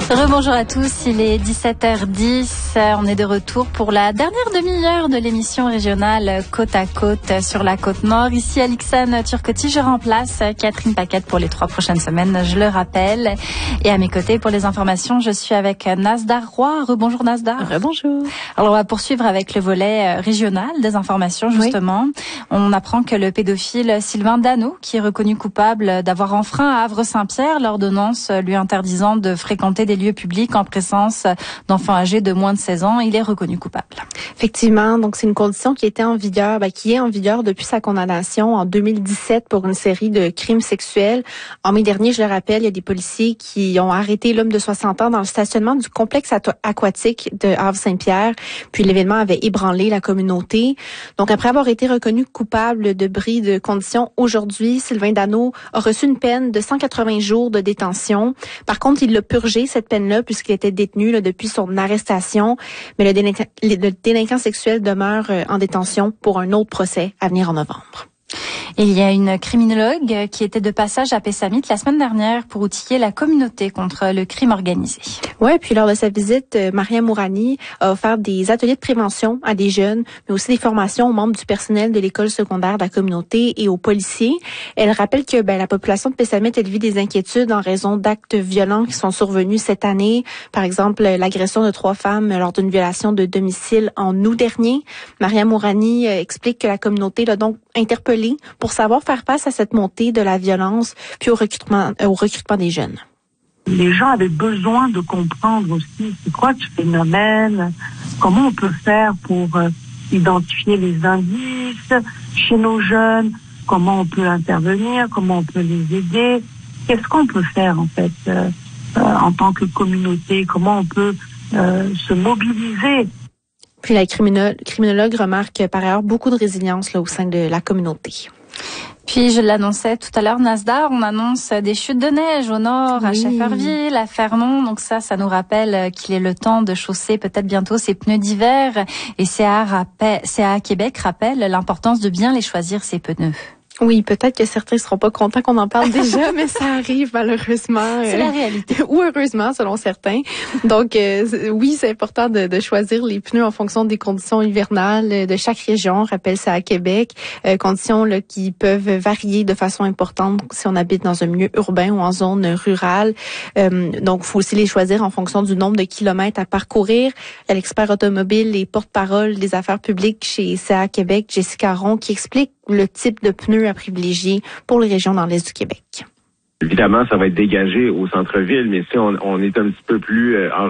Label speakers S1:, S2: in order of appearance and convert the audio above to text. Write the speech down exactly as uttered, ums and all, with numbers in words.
S1: Rebonjour à tous, il est dix-sept heures dix, on est de retour pour la dernière demi-heure de l'émission régionale Côte à Côte sur la Côte Nord. Ici Alixane Turcotti, je remplace Catherine Paquette pour les trois prochaines semaines, je le rappelle. Et à mes côtés pour les informations, je suis avec Nasdar Roy. Rebonjour Nasdar.
S2: Rebonjour.
S1: Alors on va poursuivre avec le volet régional des informations justement. Oui. On apprend que le pédophile Sylvain Dano, qui est reconnu coupable d'avoir enfreint à Havre-Saint-Pierre l'ordonnance lui interdisant de fréquenter des lieux publics en présence d'enfants âgés de moins de seize ans, il est reconnu coupable.
S2: Effectivement, donc c'est une condition qui était en vigueur, ben, qui est en vigueur depuis sa condamnation en deux mille dix-sept pour une série de crimes sexuels. En mai dernier, je le rappelle, il y a des policiers qui ont arrêté l'homme de soixante ans dans le stationnement du complexe aquatique de Havre-Saint-Pierre. Puis l'événement avait ébranlé la communauté. Donc après avoir été reconnu coupable de bris de conditions, aujourd'hui, Sylvain Dano a reçu une peine de cent quatre-vingts jours de détention. Par contre, il l'a purgé cette peine-là puisqu'il était détenu là, depuis son arrestation. Mais le délinquant, le délinquant sexuel demeure en détention pour un autre procès à venir en novembre.
S1: Il y a une criminologue qui était de passage à Pessamit la semaine dernière pour outiller la communauté contre le crime organisé.
S2: Ouais, puis lors de sa visite, Maria Mourani a offert des ateliers de prévention à des jeunes, mais aussi des formations aux membres du personnel de l'école secondaire de la communauté et aux policiers. Elle rappelle que ben, la population de Pessamit, elle vit des inquiétudes en raison d'actes violents qui sont survenus cette année. Par exemple, l'agression de trois femmes lors d'une violation de domicile en août dernier. Maria Mourani explique que la communauté l'a donc interpellée pour savoir faire face à cette montée de la violence puis au recrutement, euh, au recrutement des jeunes.
S3: Les gens avaient besoin de comprendre aussi c'est quoi ce phénomène, comment on peut faire pour euh, identifier les indices chez nos jeunes, comment on peut intervenir, comment on peut les aider, qu'est-ce qu'on peut faire en fait euh, euh, en tant que communauté, comment on peut euh, se mobiliser.
S2: Puis la criminolo- criminologue remarque par ailleurs beaucoup de résilience là, au sein de la communauté.
S1: Puis, je l'annonçais tout à l'heure, Nasdar, on annonce des chutes de neige au nord, oui. à Chefferville, à Fermont. Donc ça, ça nous rappelle qu'il est le temps de chausser peut-être bientôt ses pneus d'hiver. Et C A, rappel, C A Québec rappelle l'importance de bien les choisir, ces pneus.
S2: Oui, peut-être que certains seront pas contents qu'on en parle déjà, mais ça arrive malheureusement.
S1: C'est la réalité.
S2: Ou heureusement, selon certains. Donc, euh, oui, c'est important de, de choisir les pneus en fonction des conditions hivernales de chaque région. Rappelle ça à Québec. Euh, conditions là, qui peuvent varier de façon importante si on habite dans un milieu urbain ou en zone rurale. Euh, donc, il faut aussi les choisir en fonction du nombre de kilomètres à parcourir. Il y a l'expert automobile et porte-parole des affaires publiques chez C A Québec, Jessica Ron, qui explique le type de pneus à privilégier pour les régions dans l'Est du Québec.
S4: Évidemment, ça va être dégagé au centre-ville, mais si on, on est un petit peu plus euh, en